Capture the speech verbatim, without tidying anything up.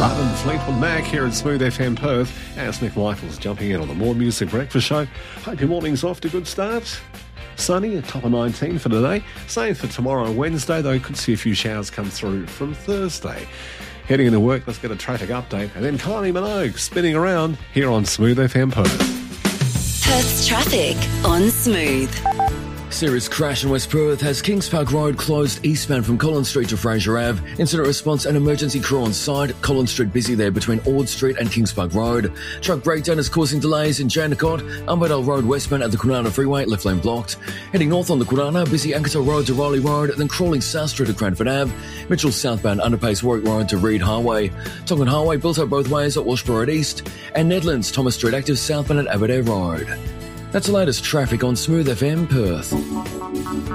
Love and Fleetwood Mac here at Smooth F M Perth. As Mick Michaels jumping in on the More Music Breakfast Show. Hope your morning's off to a good start. Sunny, a top of nineteen for today. Same for tomorrow and Wednesday, though could see a few showers come through from Thursday. Heading into work, let's get a traffic update. And then Kylie Minogue spinning around here on Smooth F M Perth. Perth's traffic on Smooth. Serious crash in West Perth has Kings Park Road closed eastbound from Collins Street to Fraser Ave. Incident response and emergency crew on site. Collins Street busy there between Ord Street and Kings Park Road. Truck breakdown is causing delays in Jandakot. Umberdale Road westbound at the Kwinana Freeway, left lane blocked. Heading north on the Kwinana, busy Ankersall Road to Riley Road, then crawling South Street to Cranford Ave. Mitchell southbound underpass Warwick Road to Reed Highway. Tongan Highway built up both ways at Washborough Road East. And Nedlands Thomas Street active southbound at Aberdare Road. That's the latest traffic on Smooth F M Perth.